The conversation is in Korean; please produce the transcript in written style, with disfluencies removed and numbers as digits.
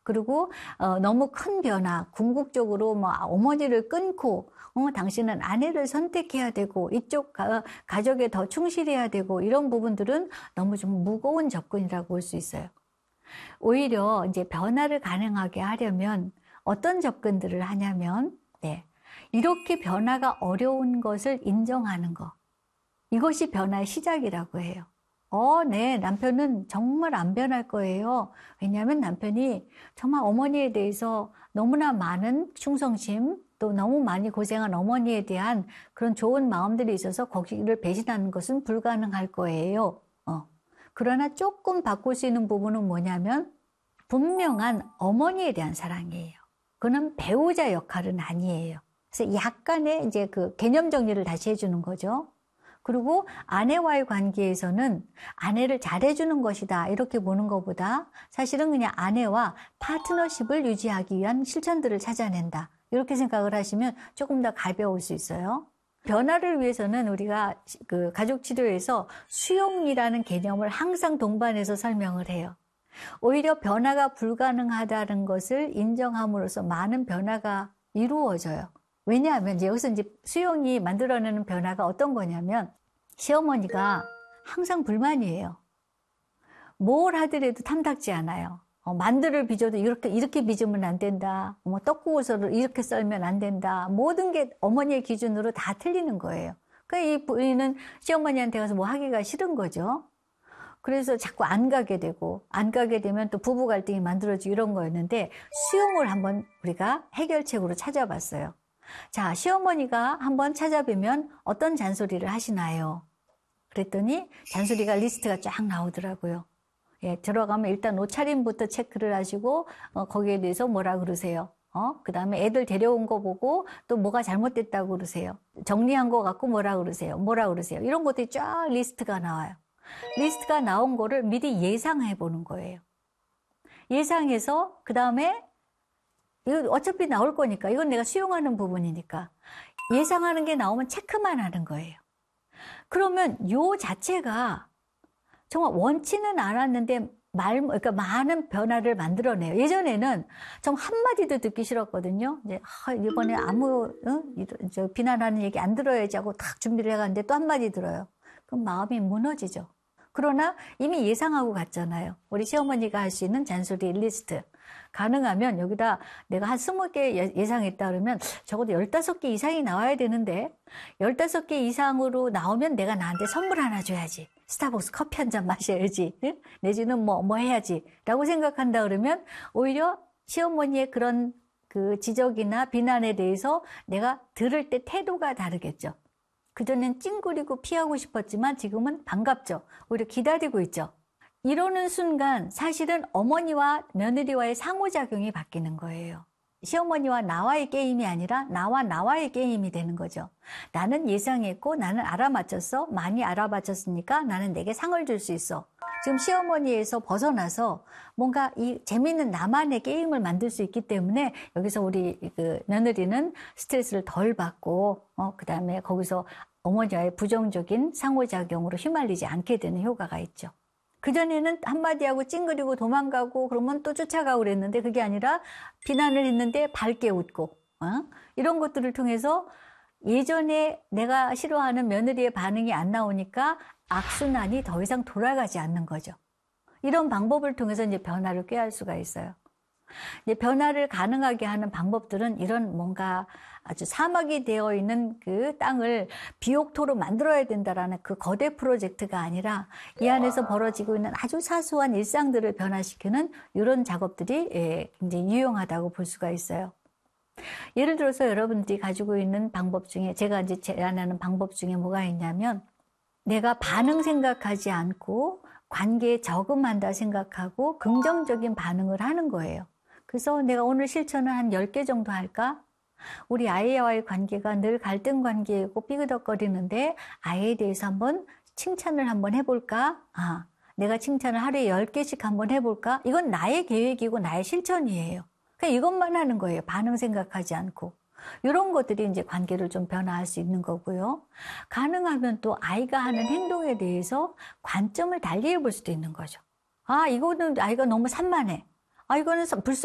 그리고 너무 큰 변화, 궁극적으로 뭐 어머니를 끊고 당신은 아내를 선택해야 되고 이쪽 가족에 더 충실해야 되고 이런 부분들은 너무 좀 무거운 접근이라고 볼 수 있어요. 오히려 이제 변화를 가능하게 하려면 어떤 접근들을 하냐면 이렇게 변화가 어려운 것을 인정하는 거. 이것이 변화의 시작이라고 해요. 네, 남편은 정말 안 변할 거예요. 왜냐하면 남편이 정말 어머니에 대해서 너무나 많은 충성심, 또 너무 많이 고생한 어머니에 대한 그런 좋은 마음들이 있어서 거기를 배신하는 것은 불가능할 거예요. 그러나 조금 바꿀 수 있는 부분은 뭐냐면 분명한 어머니에 대한 사랑이에요. 그는 배우자 역할은 아니에요. 그래서 약간의 이제 그 개념 정리를 다시 해주는 거죠. 그리고 아내와의 관계에서는 아내를 잘해주는 것이다 이렇게 보는 것보다 사실은 그냥 아내와 파트너십을 유지하기 위한 실천들을 찾아낸다 이렇게 생각을 하시면 조금 더 가벼울 수 있어요. 변화를 위해서는 우리가 그 가족치료에서 수용이라는 개념을 항상 동반해서 설명을 해요. 오히려 변화가 불가능하다는 것을 인정함으로써 많은 변화가 이루어져요. 왜냐하면 이제 여기서 이제 수용이 만들어내는 변화가 어떤 거냐면 시어머니가 항상 불만이에요. 뭘 하더라도 탐탁지 않아요. 만두를 빚어도 이렇게 빚으면 안 된다. 떡국을 이렇게 썰면 안 된다. 모든 게 어머니의 기준으로 다 틀리는 거예요. 그러니까 이 부인은 시어머니한테 가서 뭐 하기가 싫은 거죠. 그래서 자꾸 안 가게 되고 안 가게 되면 또 부부 갈등이 만들어지고 이런 거였는데 수용을 한번 우리가 해결책으로 찾아봤어요. 자, 시어머니가 한번 찾아뵈면 어떤 잔소리를 하시나요? 그랬더니 잔소리가 리스트가 쫙 나오더라고요. 들어가면 일단 옷차림부터 체크를 하시고 거기에 대해서 뭐라 그러세요? 그 다음에 애들 데려온 거 보고 또 뭐가 잘못됐다고 그러세요? 정리한 거 갖고 뭐라 그러세요? 이런 것들이 쫙 리스트가 나와요. 리스트가 나온 거를 미리 예상해 보는 거예요. 예상해서 그 다음에 이거 어차피 나올 거니까 이건 내가 수용하는 부분이니까 예상하는 게 나오면 체크만 하는 거예요. 그러면 요 자체가 정말 원치는 않았는데 그러니까 많은 변화를 만들어내요. 예전에는 정말 한마디도 듣기 싫었거든요. 이제 이번에 비난하는 얘기 안 들어야지 하고 딱 준비를 해갔는데 또 한마디 들어요. 그럼 마음이 무너지죠. 그러나 이미 예상하고 갔잖아요. 우리 시어머니가 할 수 있는 잔소리 리스트. 가능하면 여기다 내가 한 20개 예상했다 그러면 적어도 15개 이상이 나와야 되는데 15개 이상으로 나오면 내가 나한테 선물 하나 줘야지. 스타벅스 커피 한 잔 마셔야지. 내지는 뭐 해야지. 라고 생각한다 그러면 오히려 시어머니의 그런 그 지적이나 비난에 대해서 내가 들을 때 태도가 다르겠죠. 그전엔 찡그리고 피하고 싶었지만 지금은 반갑죠. 오히려 기다리고 있죠. 이러는 순간 사실은 어머니와 며느리와의 상호작용이 바뀌는 거예요. 시어머니와 나와의 게임이 아니라 나와의 게임이 되는 거죠. 나는 예상했고 나는 알아맞혔어. 많이 알아맞혔으니까 나는 내게 상을 줄 수 있어. 지금 시어머니에서 벗어나서 뭔가 이 재미있는 나만의 게임을 만들 수 있기 때문에 여기서 우리 그 며느리는 스트레스를 덜 받고 그다음에 거기서 어머니와의 부정적인 상호작용으로 휘말리지 않게 되는 효과가 있죠. 그전에는 한마디 하고 찡그리고 도망가고 그러면 또 쫓아가고 그랬는데 그게 아니라 비난을 했는데 밝게 웃고 이런 것들을 통해서 예전에 내가 싫어하는 며느리의 반응이 안 나오니까 악순환이 더 이상 돌아가지 않는 거죠. 이런 방법을 통해서 이제 변화를 꾀할 수가 있어요. 이제 변화를 가능하게 하는 방법들은 이런 뭔가 아주 사막이 되어 있는 그 땅을 비옥토로 만들어야 된다라는 그 거대 프로젝트가 아니라 이 안에서 벌어지고 있는 아주 사소한 일상들을 변화시키는 이런 작업들이 굉장히 유용하다고 볼 수가 있어요. 예를 들어서 여러분들이 가지고 있는 방법 중에 제가 이제 제안하는 방법 중에 뭐가 있냐면 내가 반응 생각하지 않고 관계에 적응한다 생각하고 긍정적인 반응을 하는 거예요. 그래서 내가 오늘 실천을 한 10개 정도 할까? 우리 아이와의 관계가 늘 갈등 관계이고 삐그덕거리는데 아이에 대해서 한번 칭찬을 한번 해볼까? 내가 칭찬을 하루에 10개씩 한번 해볼까? 이건 나의 계획이고 나의 실천이에요. 그냥 이것만 하는 거예요. 반응 생각하지 않고. 이런 것들이 이제 관계를 좀 변화할 수 있는 거고요. 가능하면 또 아이가 하는 행동에 대해서 관점을 달리 해볼 수도 있는 거죠. 이거는 아이가 너무 산만해. 이거는 불쌍해.